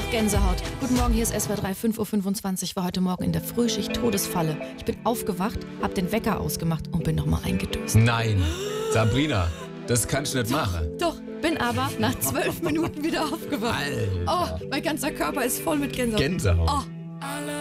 Gänsehaut. Guten Morgen, hier ist SWR3, 5:25 Uhr, war heute Morgen in der Frühschicht Todesfalle. Ich bin aufgewacht, hab den Wecker ausgemacht und bin nochmal eingedöst. Nein, Sabrina, das kannst du nicht machen. Doch, bin aber nach 12 Minuten wieder aufgewacht. Alter. Oh, mein ganzer Körper ist voll mit Gänsehaut. Gänsehaut. Oh.